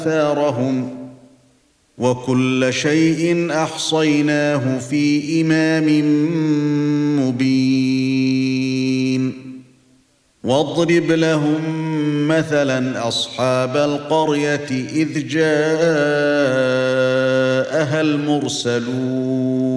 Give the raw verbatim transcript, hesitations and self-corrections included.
آثارهم وكل شيء أحصيناه في إمام مبين واضرب لهم مثلا أصحاب القرية إذ جاءها المرسلون